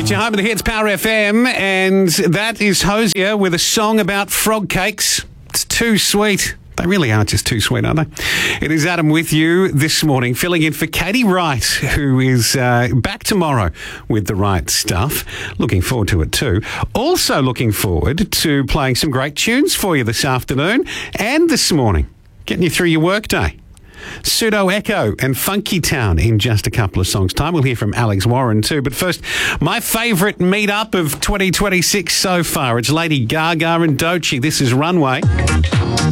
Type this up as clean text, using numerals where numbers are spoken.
It's your home of the hits, Power FM, and that is Hosier with a song about frog cakes. It's too sweet. They really are just too sweet, aren't they? It is Adam with you this morning, filling in for Katie Wright, who is back tomorrow with the right stuff. Looking forward to it too. Also looking forward to playing some great tunes for you this afternoon and this morning, getting you through your workday. Pseudo Echo and Funky Town in just a couple of songs' time. We'll hear from Alex Warren too. But first, my favourite meet-up of 2026 so far. It's Lady Gaga and Doechii. This is Runway.